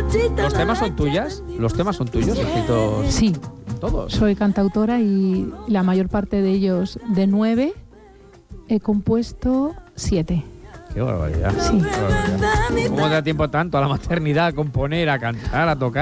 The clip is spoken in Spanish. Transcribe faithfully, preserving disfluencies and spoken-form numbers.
¿Los temas son tuyas? ¿Los temas son tuyos? Escritos Sí, todos. soy cantautora y la mayor parte de ellos, de nueve, he compuesto siete. Qué barbaridad. Sí. Qué barbaridad. ¿Cómo te da tiempo tanto a la maternidad, a componer, a cantar, a tocar?